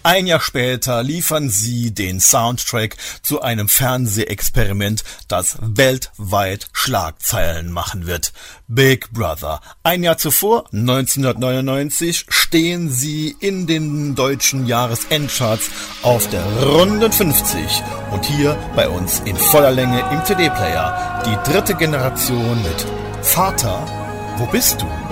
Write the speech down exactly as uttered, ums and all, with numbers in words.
Ein Jahr später liefern sie den Soundtrack zu einem Fernsehexperiment, das weltweit Schlagzeilen machen wird. Big Brother. Ein Jahr zuvor, neunzehnhundertneunundneunzig, stehen sie in den deutschen Jahresendcharts auf der runden fünfzig. Und hier bei uns in voller Länge im C D-Player die dritte Generation mit Vater, wo bist du?